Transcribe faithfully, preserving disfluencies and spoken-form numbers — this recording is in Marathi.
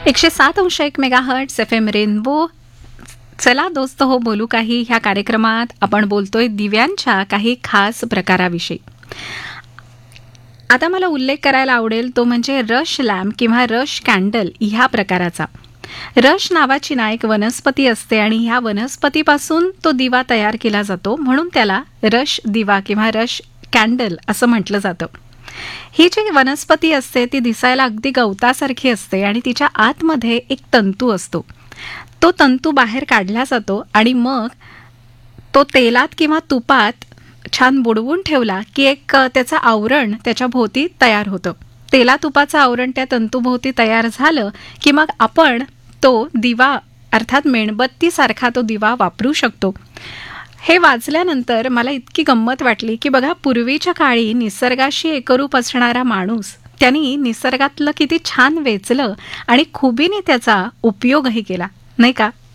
एकशे सात अंश एक mega hertz F M rainbow. चला दोस्त हो बोलू काही ह्या कार्यक्रमात आपण बोलतोय दिव्यांच्या काही खास प्रकाराविषयी. आता मला उल्लेख करायला आवडेल तो म्हणजे रश लॅम्प किंवा रश कॅन्डल ह्या प्रकाराचा. रश नावाची ना एक वनस्पती असते आणि ह्या वनस्पतीपासून तो दिवा तयार केला जातो, म्हणून त्याला रश दिवा किंवा रश कॅन्डल असं म्हटलं जातं. ही जी वनस्पती असते ती दिसायला अगदी गवतासारखी असते आणि तिच्या आतमध्ये एक तंतू असतो. तो तंतू बाहेर काढला जातो आणि मग तो तेलात किंवा तुपात छान बुडवून ठेवला की एक त्याचं आवरण त्याच्या भोवती तयार होतं. तेला तुपाचं आवरण त्या तंतूभोवती तयार झालं की मग आपण तो दिवा अर्थात मेणबत्तीसारखा तो दिवा वापरू शकतो. हे वाचल्यानंतर मला इतकी गंमत वाटली की बघा, पूर्वीच्या काळी निसर्गाशी एकरूप असणारा माणूस त्यांनी निसर्गातलं किती छान वेचलं आणि खुबीने त्याचा उपयोगही केला, नाही का?